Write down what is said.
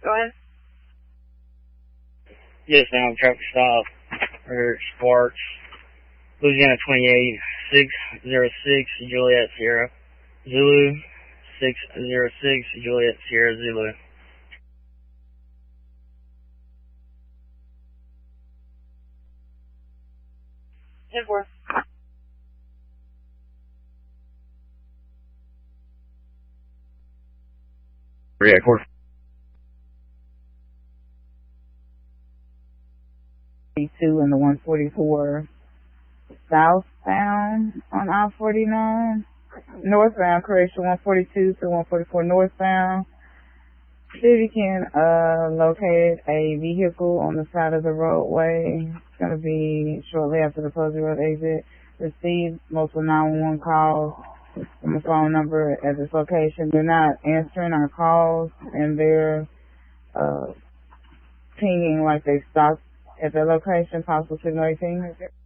Go ahead. Yes, ma'am. Traffic stop. Or Sparks. Louisiana 28, 606 Juliet Sierra. Zulu 606 Juliet Sierra Zulu. 10-4. React 4. 2 and the 144 southbound on I-49. Northbound, correction, 142 to 144 northbound. See if you can locate a vehicle on the side of the roadway. It's going to be shortly after the Posey Road exit. Received multiple 911 calls from a phone number at this location. They're not answering our calls, and they're pinging like they stopped at the location, possible signal 18.